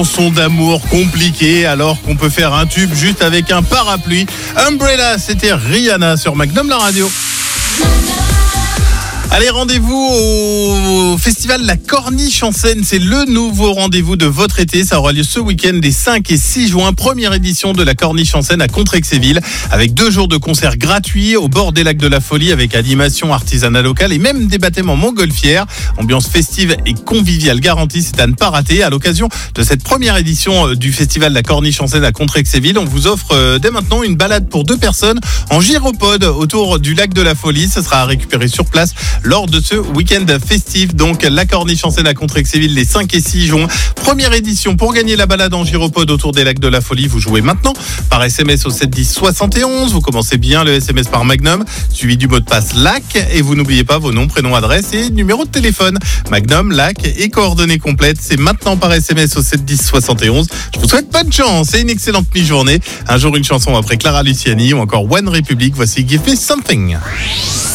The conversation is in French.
Chanson d'amour compliquée alors qu'on peut faire un tube juste avec un parapluie. Umbrella, c'était Rihanna sur Magnum la radio. Allez, rendez-vous au festival La Corniche en Seine. C'est le nouveau rendez-vous de votre été. Ça aura lieu ce week-end des 5 et 6 juin. Première édition de La Corniche en Seine à Contrexéville avec 2 jours de concerts gratuits au bord des lacs de la Folie avec animation artisanat locale et même des baptêmes en montgolfière. Ambiance festive et conviviale garantie, c'est à ne pas rater. À l'occasion de cette première édition du festival La Corniche en Seine à Contrexéville, on vous offre dès maintenant une balade pour 2 personnes en gyropode autour du lac de la Folie. Ce sera à récupérer sur place lors de ce week-end festif. Donc La Corniche en Seine à Contrexéville les 5 et 6 juin. Première édition. Pour gagner la balade en gyropode autour des lacs de la Folie, vous jouez maintenant par SMS au 71071. Vous commencez bien le SMS par Magnum, suivi du mot de passe LAC, et vous n'oubliez pas vos noms, prénoms, adresse et numéro de téléphone. Magnum, LAC et coordonnées complètes. C'est maintenant par SMS au 71071. Je vous souhaite bonne chance et une excellente mi-journée. Un jour une chanson après Clara Luciani ou encore One Republic. Voici Give Me Something.